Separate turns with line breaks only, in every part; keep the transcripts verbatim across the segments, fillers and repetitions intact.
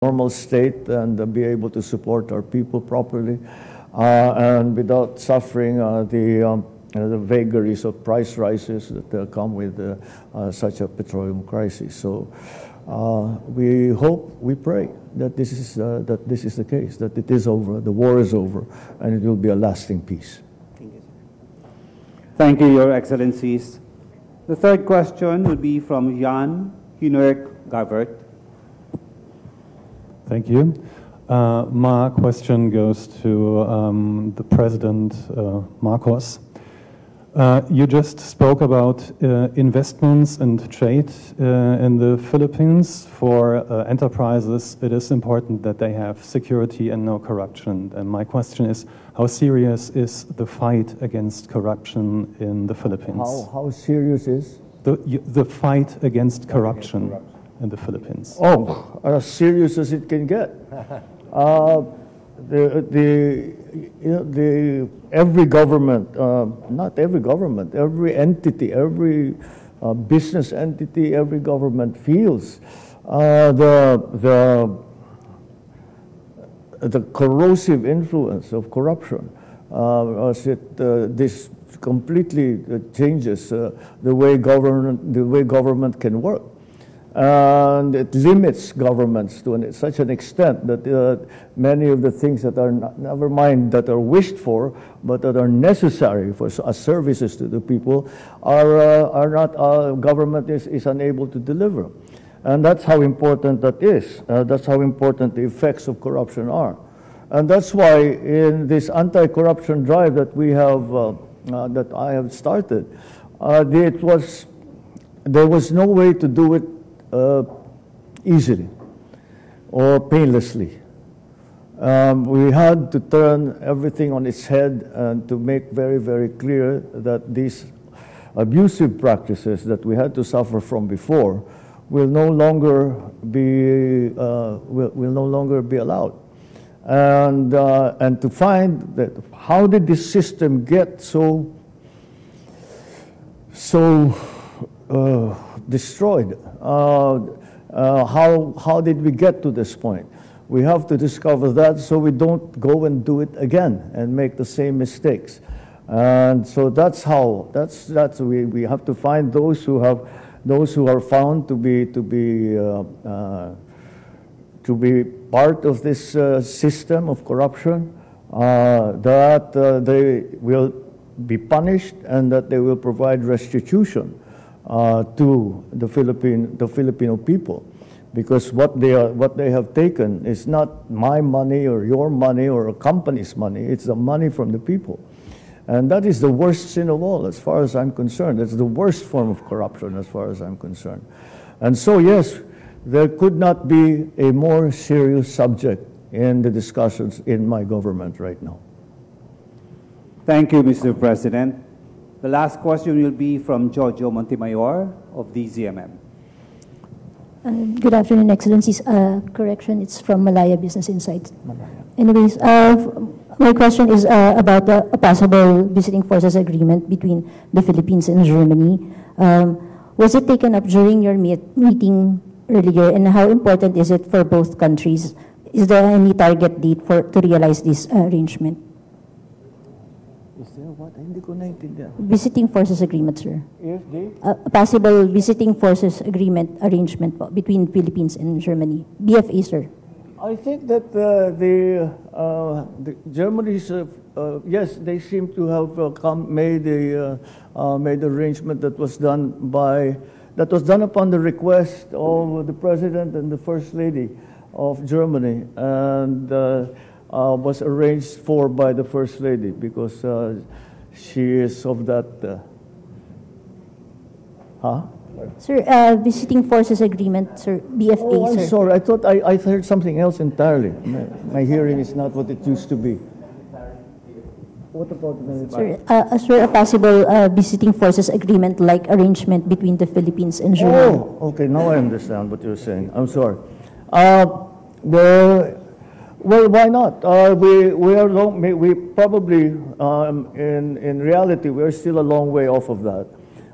normal state and uh, be able to support our people properly uh, and without suffering uh, the, um, uh, the vagaries of price rises that uh, come with uh, uh, such a petroleum crisis. So uh, we hope, we pray that this is uh, that this is the case, that it is over, the war is over, and it will be a lasting peace.
Thank you, Thank you, Your Excellencies. The third question will be from Jan Hunerk Gavert.
Thank you. Uh, my question goes to um, the President uh, Marcos. Uh, you just spoke about uh, investments and trade uh, in the Philippines. For uh, enterprises, it is important that they have security and no corruption. And my question is, how serious is the fight against corruption in the Philippines?
How, how serious is?
The, the fight against corruption in the Philippines.
Oh, as serious as it can get. Uh, the, the, you know, the, every government, uh, not every government, every entity, every uh, business entity, every government feels uh, the, the, the corrosive influence of corruption uh, as it, uh, this completely changes uh, the way government, the way government can work. And it limits governments to an, such an extent that uh, many of the things that are, not, never mind that are wished for, but that are necessary for as services to the people, are, uh, are not, uh, government is, is unable to deliver. And that's how important that is. Uh, that's how important the effects of corruption are. And that's why in this anti-corruption drive that we have, uh, uh, that I have started, uh, it was, there was no way to do it Uh, easily or painlessly. Um, we had to turn everything on its head and to make very, very clear that these abusive practices that we had to suffer from before will no longer be uh, will, will no longer be allowed. And uh, and to find that how did this system get so so uh, destroyed? Uh, uh, how, how did we get to this point? We have to discover that so we don't go and do it again and make the same mistakes. And so that's how, that's, that's we, we have to find those who have, those who are found to be, to be, uh, uh, to be part of this uh, system of corruption, uh, that uh, they will be punished and that they will provide restitution Uh, to the Philippine, the Filipino people, because what they are, what they have taken is not my money or your money or a company's money. It's the money from the people, and that is the worst sin of all, as far as I'm concerned. It's the worst form of corruption, as far as I'm concerned. And so, yes, there could not be a more serious subject in the discussions in my government right now.
Thank you, Mister President. The last question will be from Jojo Montemayor of D Z M M.
Uh, good afternoon, Excellencies. Uh, correction, it's from Malaya Business Insights. Malaya. Anyways, uh, my question is uh, about the, a possible visiting forces agreement between the Philippines and Germany. Um, was it taken up during your meet, meeting earlier, and how important is it for both countries? Is there any target date for to realize this uh, arrangement?
Is there what? Hindi ko naintindihan.
Visiting forces agreement, sir.
If they?
A, a possible visiting forces agreement arrangement po, between Philippines and Germany. B F A, sir.
I think that uh, the, uh, the Germany's, uh, uh, yes, they seem to have uh, come, made a uh, uh, made arrangement that was done by that was done upon the request of the President and the First Lady of Germany, and. Uh, Uh, was arranged for by the First Lady because uh, she is of that. Uh, huh?
Sir, uh, visiting forces agreement, sir, B F A,
oh, I'm
sir.
sorry. I thought I, I heard something else entirely. My, my hearing is not what it used to be. What about the
Sir, uh, sir, a possible uh, visiting forces agreement like arrangement between the Philippines and Germany?
Oh, okay. Now I understand what you're saying. I'm sorry. Uh, the Well, why not? Uh, we we are long. We probably, um, in in reality, we are still a long way off of that.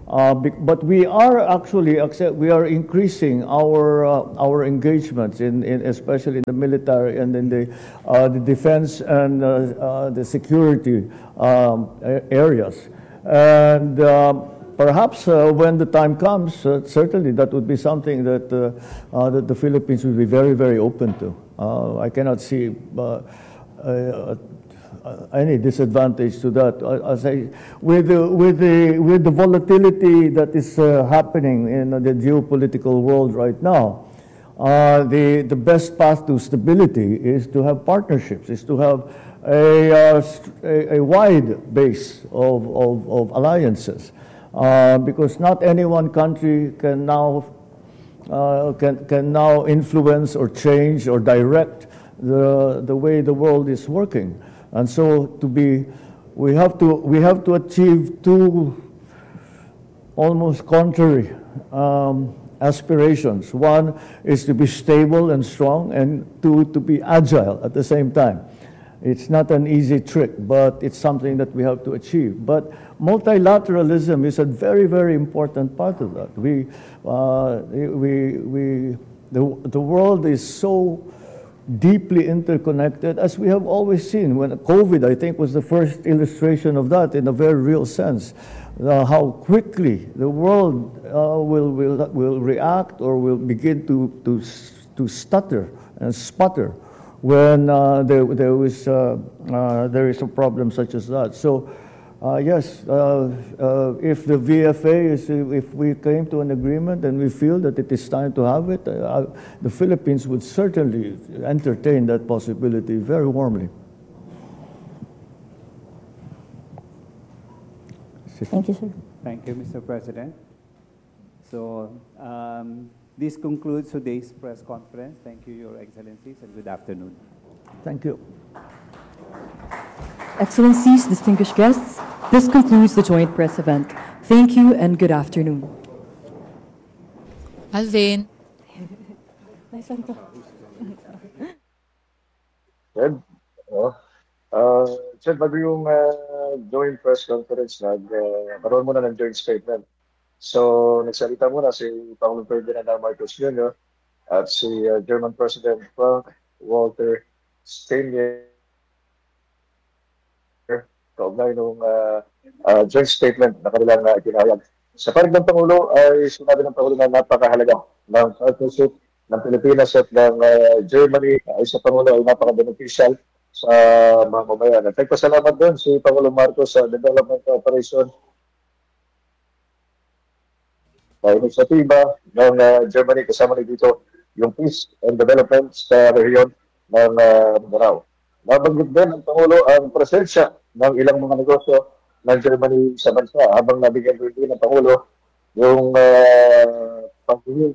Uh, but we are actually accept, we are increasing our uh, our engagements in, in especially in the military and in the uh, the defense and uh, uh, the security um, areas, and uh, perhaps uh, when the time comes, uh, certainly that would be something that uh, uh, that the Philippines would be very very open to. Uh, I cannot see. Uh, uh, Uh, any disadvantage to that. Uh, as I, with the with the with the volatility that is uh, happening in uh, the geopolitical world right now, uh, the the best path to stability is to have partnerships, is to have a uh, a, a wide base of of, of alliances, uh, because not any one country can now uh, can can now influence or change or direct the the way the world is working. And so to be, we have to we have to achieve two almost contrary um, aspirations. One is to be stable and strong, and two, to be agile at the same time. It's not an easy trick, but it's something that we have to achieve. But multilateralism is a very very important part of that. We uh, we we the the world is so deeply interconnected, as we have always seen. When COVID, I think, was the first illustration of that in a very real sense, uh, how quickly the world uh, will, will, will react or will begin to, to, to stutter and sputter when uh, there, there, is, uh, uh, there is a problem such as that. So, uh, yes, uh, uh, if the V F A is, if we came to an agreement and we feel that it is time to have it, uh, the Philippines would certainly entertain that possibility very warmly.
Thank you, sir.
Thank you, Mister President. So um, this concludes today's press conference. Thank you, Your Excellencies, and good afternoon.
Thank you.
Excellencies, distinguished guests, this concludes the joint press event. Thank you and good afternoon.
Alvin.
Ted, oh, uh, Ted, bago yung uh, joint press conference, nagkaroon uh, muna ng joint statement. So, nagsalita muna si Pangulong Ferdinand Marcos Junior at si uh, German President Frank-Walter Steinmeier kaugnay nung uh, uh, joint statement na kanilang uh, ginawag. Sa panig ng Pangulo ay sinabi ng Pangulo na napakahalaga ng partnership ng Pilipinas at ng uh, Germany ay sa Pangulo ay napaka-beneficial sa mga mamayan. At nagpasalamat doon si Pangulong Marcos sa development cooperation na inisyatiba ng uh, Germany, kasama ni dito yung peace and development sa rehiyon ng uh, Mindanao. Nabanggit din ng Pangulo ang presensya ng ilang mga negosyo ng Germany sa bansa, habang nabigyan din ng Pangulo yung uh, pag-partner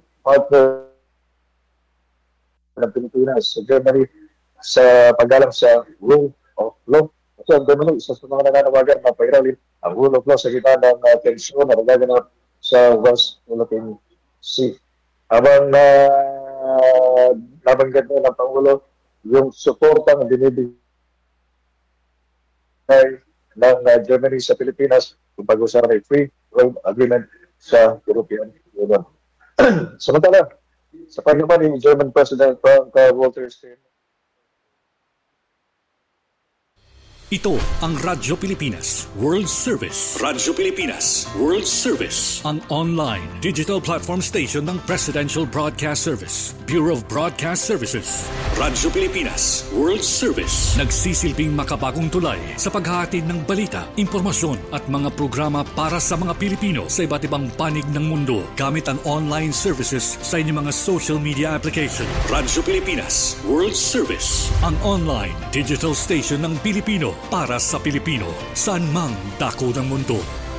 ng Pilipinas sa Germany sa paggalang sa rule of law. Kasi ang Germany, isa sa mga nananawagan na pairalin ang rule of law sa gitna ng uh, tensyon na nagaganap sa West Philippine Sea. Habang uh, nabanggit din ng Pangulo yung suportang binibigay ng uh, Germany sa Pilipinas kung pag-usapan ay free trade agreement sa European Union. Samantala, sa paglaman ni German President Frank-Walter Steinmeier,
ito ang Radyo Pilipinas World Service. Radyo Pilipinas World Service, ang online digital platform station ng Presidential Broadcast Service, Bureau of Broadcast Services. Radyo Pilipinas World Service, nagsisilbing makabagong tulay sa paghahatid ng balita, impormasyon at mga programa para sa mga Pilipino sa iba't ibang panig ng mundo gamit ang online services sa inyong mga social media application. Radyo Pilipinas World Service, ang online digital station ng Pilipino para sa Pilipino, saan mang dako ng mundo.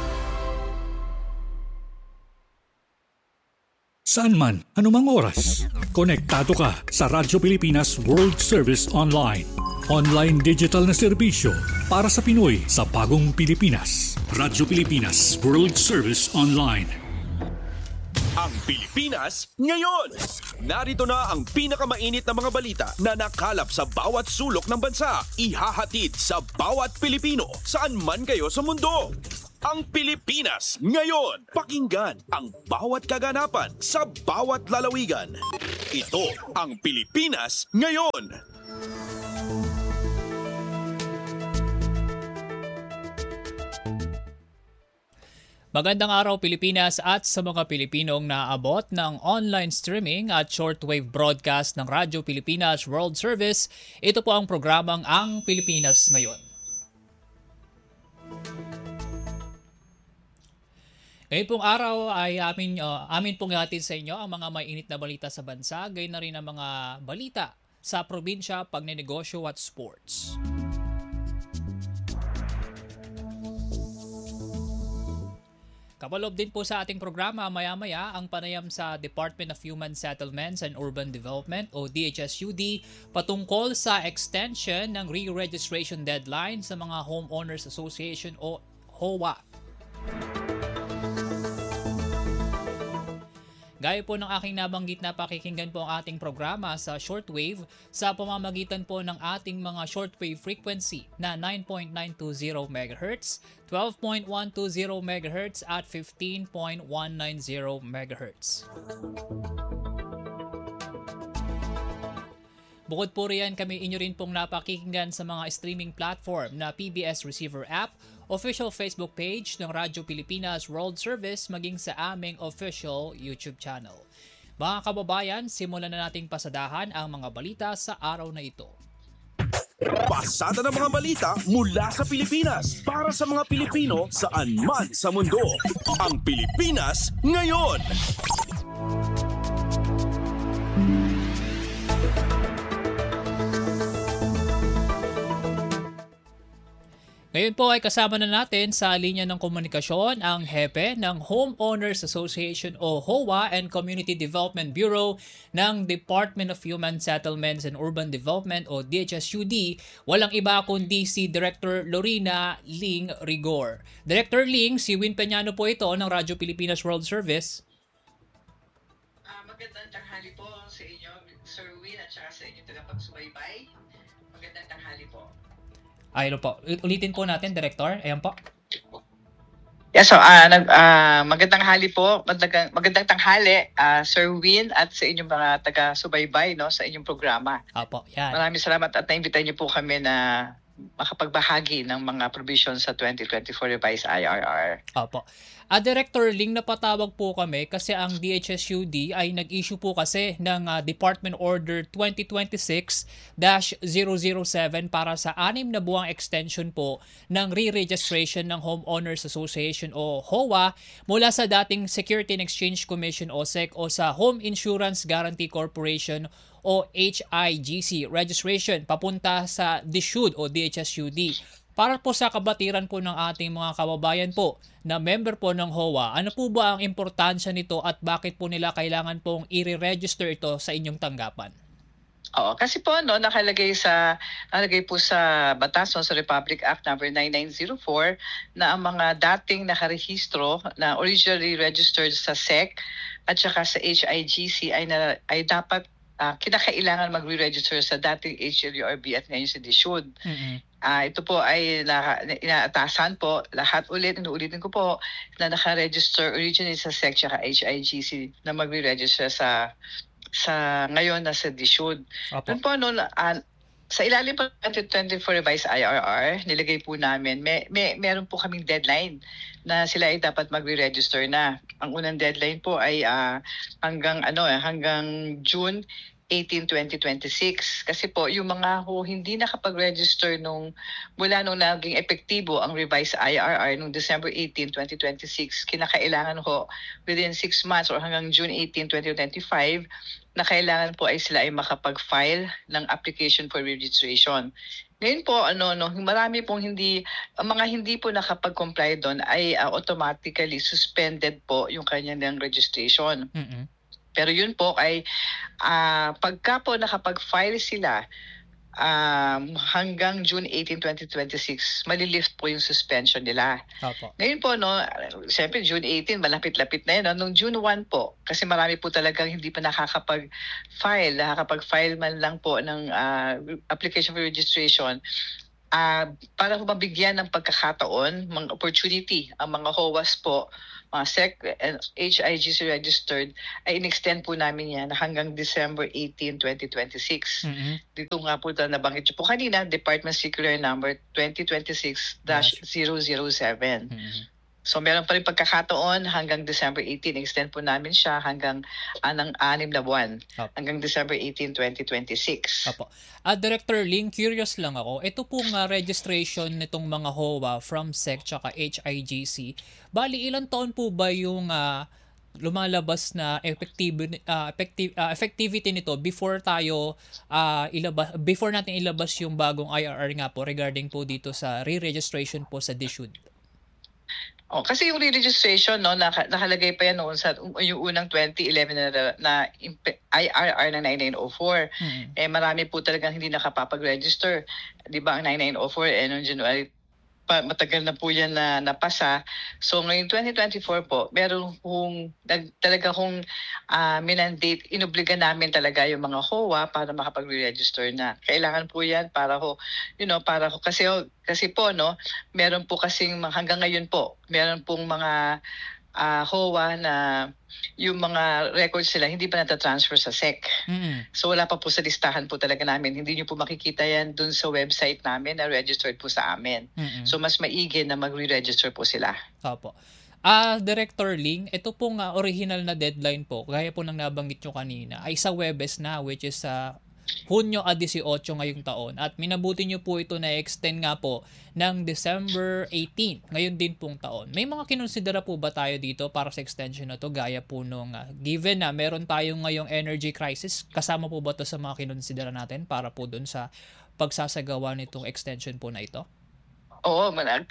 Saan man, anumang oras, konektado ka sa Radyo Pilipinas World Service Online. Online digital na serbisyo para sa Pinoy sa bagong Pilipinas. Radyo Pilipinas World Service Online.
Ang Pilipinas ngayon! Narito na ang pinakamainit na mga balita na nakalap sa bawat sulok ng bansa. Ihahatid sa bawat Pilipino, saan man kayo sa mundo. ang Pilipinas ngayon. Pakinggan ang bawat kaganapan sa bawat lalawigan. Ito ang Pilipinas ngayon.
Magandang araw Pilipinas at sa mga Pilipinong naabot ng online streaming at shortwave broadcast ng Radyo Pilipinas World Service. Ito po ang programang Ang Pilipinas Ngayon. Ngayon pong araw ay amin, uh, amin pong hatid sa inyo ang mga mainit na balita sa bansa, gayon na rin ang mga balita sa probinsya, pagnenegosyo at sports. Kapalob din po sa ating programa maya-maya ang panayam sa Department of Human Settlements and Urban Development o D H S U D patungkol sa extension ng re-registration deadline sa mga Homeowners Association o H O A. Gaya po ng aking nabanggit na pakikinggan po ang ating programa sa shortwave sa pamamagitan po ng ating mga shortwave frequency na nine point nine two zero megahertz, twelve point one two zero megahertz at fifteen point one nine zero megahertz. Bukod po riyan, kami inyo rin pong napakikinggan sa mga streaming platform na P B S Receiver App, official Facebook page ng Radyo Pilipinas World Service, maging sa aming official YouTube channel. Mga kababayan, simulan na nating pasadahan ang mga balita sa araw na ito.
Pasada ng mga balita mula sa Pilipinas para sa mga Pilipino saan man sa mundo. Ang Pilipinas ngayon.
Ngayon po ay kasama na natin sa linya ng komunikasyon ang hepe ng Homeowners Association o H O A and Community Development Bureau ng Department of Human Settlements and Urban Development o D H S U D. Walang iba kundi si Director Lorena Ling Rigor. Director Ling, si Win Peñano po ito ng Radyo Pilipinas World Service.
Uh, magandang tanghali po sa inyo, Sir Win, at saka sa inyo tagapagsubaybay. Magandang tanghali po.
Ayun po. Ulitin po natin, Director. Ayan po.
Yes, so uh, nag, uh, magandang hali po. Magandang, magandang tanghali, uh, Sir Win, at sa inyong mga taga-subaybay, no, sa inyong programa.
Apo, yan.
Maraming salamat at naimbitahan niyo po kami na makapagbahagi ng mga provisions sa twenty twenty-four Revised I R R.
Apo. Ah, Director Ling, napatawag po kami kasi ang D H S U D ay nag-issue po kasi ng uh, Department Order twenty twenty-six dash zero zero seven para sa anim na buwang extension po ng re-registration ng Homeowners Association o H O A mula sa dating Security and Exchange Commission o S E C o sa Home Insurance Guarantee Corporation o H I G C registration papunta sa D S U D o D H S U D. Para po sa kabatiran po ng ating mga kababayan po na member po ng H O A, ano po ba ang importansya nito at bakit po nila kailangan pong i-register ito sa inyong tanggapan?
Oo, kasi po no, nakalagay sa nakalagay po sa batas no, sa Republic Act number nine nine zero four na ang mga dating nakarehistro na originally registered sa S E C at saka sa H I G C ay na, ay dapat uh, kinakailangan magre-register sa dating H L U R B at ngayon sa D S U D. Mm-hmm. Uh, ito po ay na, inaatasan po lahat ulit, inuulitin ko po na naka-register originally sa S E C at H I G C na magre-register sa sa ngayon na sa D S U D. Doon po no, uh, sa ilalim po twenty twenty-four Revised I R R, nilagay po namin, may, may, meron po kaming deadline na sila ay dapat magre-register na. Ang unang deadline po ay uh, hanggang ano eh, hanggang June eighteen, twenty twenty-six. Kasi po, yung mga ho hindi nakapag-register nung mula nung naging epektibo ang revised I R R nung December eighteenth, twenty twenty-six, kinakailangan ho within six months or hanggang June eighteenth, twenty twenty-five, na kailangan po ay sila ay makapag-file ng application for registration. Ngayon po, ano, no, marami pong hindi, ang mga hindi po nakapag-comply doon ay uh, automatically suspended po yung kanyang registration. Mm-hmm. Pero yun po ay uh, pagka po nakapag-file sila um, hanggang June eighteenth, twenty twenty-six, malilift po yung suspension nila. Opo. Ngayon po, no, siyempre June eighteenth, malapit-lapit na yun. No? Nung June first po, kasi marami po talagang hindi pa nakakapag-file, nakakapag-file man lang po ng uh, application for registration, uh, para po mabigyan ng pagkakataon, mga opportunity, ang mga H O A S po, mga S E C and H I G C registered, ay in-extend po namin yan hanggang December eighteenth, twenty twenty-six.
Mhm.
Dito nga po na nabanggit niyo po kanina, Department Circular Number twenty twenty-six dash zero zero seven.
Mhm.
So meron pa rin pagkakataon hanggang December eighteenth. Extend po namin siya hanggang anang anim na buwan.
Opo.
Hanggang December eighteenth, twenty twenty-six.
Apo. Ah, Director Ling, curious lang ako. Ito pong ah, registration nitong mga H O A from S E C tsaka H I G C. Bali, ilang taon po ba yung ah, lumalabas na effective, ah, effective, ah, effectivity nito before tayo ah, ilabas, before natin ilabas yung bagong I R R nga po regarding po dito sa re-registration po sa DSUD?
Oh, kasi yung re-registration, no, naka, nakalagay pa yan noon sa yung unang twenty eleven na, na I R R ng ninety-nine oh four.
Mm-hmm.
Eh marami po talagang hindi nakapapag-register. 'Di ba ang ninety-nine oh four eh noong January pa, matagal na po yan na napasa. So ngayong twenty twenty-four po, meron kung talaga kung uh, minandate, inobliga namin talaga yung mga H O A para makapag-register na. Kailangan po yan para ho, you know, para ho, kasi kasi po no, meron po kasing hanggang ngayon po, meron pong mga uh, H O A na yung mga records sila hindi pa nata-transfer sa S E C.
Mm-hmm.
So wala pa po sa listahan po talaga namin. Hindi nyo po makikita yan dun sa website namin na registered po sa amin.
Mm-hmm.
So mas maigi na mag-re-register po sila.
Opo. Ah, Director Ling, ito pong uh, original na deadline po, gaya po ng nabanggit nyo kanina, ay sa Webes na, which is sa uh, Hunyo eighteen ngayong taon. At minabuti nyo po ito na extend nga po ng December eighteenth, ngayon din pong taon. May mga kinonsidera po ba tayo dito para sa extension na to? Gaya po nung, uh, given na meron tayong ngayong energy crisis, kasama po ba to sa mga kinonsidera natin para po dun sa pagsasagawa nitong extension po na ito?
Oo,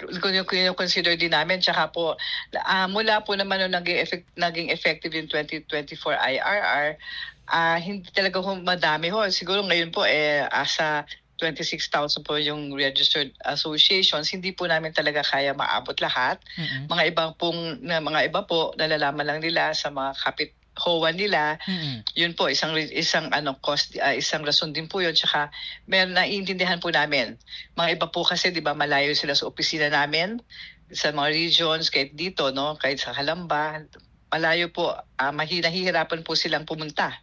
consider din namin. Tsaka po, uh, mula po naman nung naging, effect, naging effective yung twenty twenty-four I R R, uh, hindi talaga ho madami ho. Siguro ngayon po, eh, asa twenty-six thousand po yung registered associations, hindi po namin talaga kaya maabot lahat. Mm-hmm. Mga ibang pong, na, mga iba po, nalalaman lang nila sa mga kapit H O A nila. Mm-hmm. Yun po isang isang ano cost uh, isang rason din po yun. Tsaka meron naiintindihan po namin. Mga iba po kasi 'di ba malayo sila sa opisina namin sa mga regions, kahit dito no, kahit sa Calamba, malayo po, uh, mahihirapan po silang pumunta.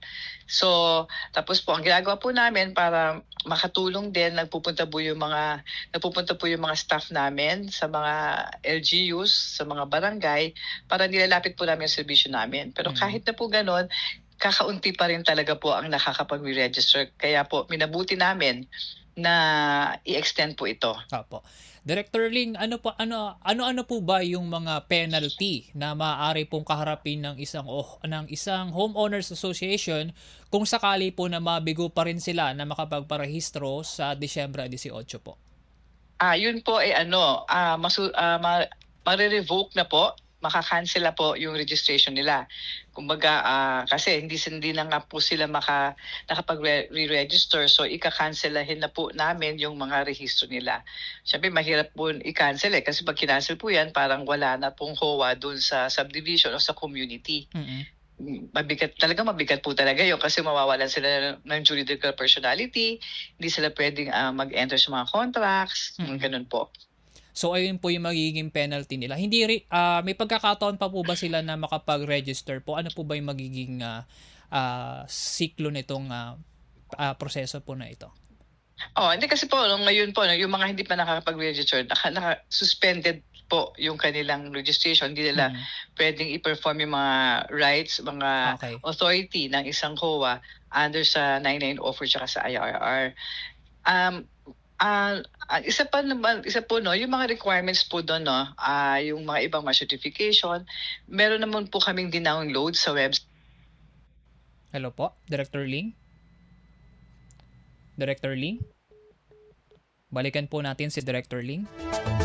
So, tapos po ang ginagawa po namin para makatulong din, nagpupunta po yung mga nagpupunta po yung mga staff namin sa mga L G Us, sa mga barangay para nilalapit po namin yung serbisyo namin. Pero kahit na po ganoon, kakaunti pa rin talaga po ang nakakapag-register. Kaya po minabuti namin na i-extend po ito.
Opo. Director Ling, ano pa ano ano-ano po ba yung mga penalty na maaari pong kaharapin ng isang oh, ng isang homeowners association kung sakali po na mabigo pa rin sila na makapagparehistro sa Disyembre eighteen po?
Ah, yun po ay ano, ah masu ah, ma, mare-revoke na po, maka-cancel na po yung registration nila. Kumbaga, uh, kasi hindi, hindi na nga po sila maka, nakapag-re-register, so ika-cancelahin na po namin yung mga rehistro nila. Siyempre, mahirap po i-cancel eh, kasi pag kinancel po yan, parang wala na pong H O A dun sa subdivision o sa community. Mm-hmm. Mabigat, talaga mabigat po talaga yun kasi mawawalan sila ng juridical personality, hindi sila pwedeng uh, mag-enter sa mga contracts, mm-hmm. ganun po.
So ayun po yung magiging penalty nila. Hindi uh, may pagkakataon pa po ba sila na makapag-register po? Ano po ba yung magiging uh, uh, siklo nitong uh, uh, proseso po na ito?
Oh, hindi kasi po no, ngayon po no, yung mga hindi pa nakakapag-register, naka, naka suspended po yung kanilang registration. Hindi nila mm-hmm. pwedeng i-perform yung mga rights, mga okay. authority ng isang H O A under sa ninety-nine oh four tsaka sa I R R. Um Uh, uh, isa pa naman, isa po no, yung mga requirements po doon no, uh, yung mga ibang mga certification, meron naman po kaming dinownload sa website.
Hello po, Director Ling? Director Ling? Balikan po natin si Director Ling.